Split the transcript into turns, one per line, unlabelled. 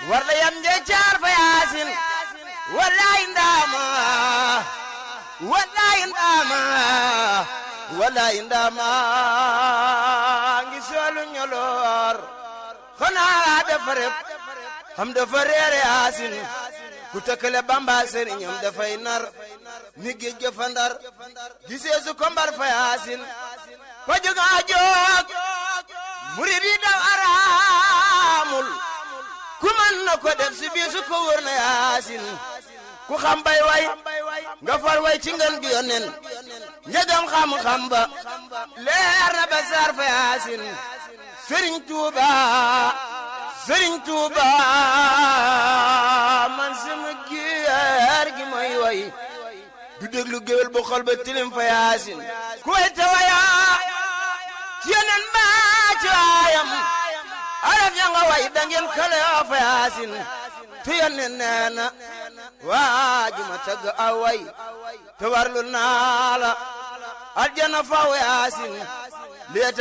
war la yam je jaar fa yaasin wallahi ndama ngi solu ñolor xanaa dafa rep xam dafa reere yaasin ku tëkkale Bamba sëriñam dafay nar ni géej ga fa Ndar gisee su ko mbar fa yaasin fa jóga jóg murid yi daw araamul ku mën na ko def si biir su ko wër na yaasin ku xam bay way nga far way ci ngën gi yonen njëgam xam-xam ba leer na ba sar fa yaasin Sëriñ Tuuba man sama giyaar gi may way du déglu géwél bu xol ba tilim fa yaasin ku way te waya ci yonen ba ci waayam araf ya nga way dangeen kale fa yaasin te yonen neena waajuma tagg aw way te warlu naa la aljana fa yaasin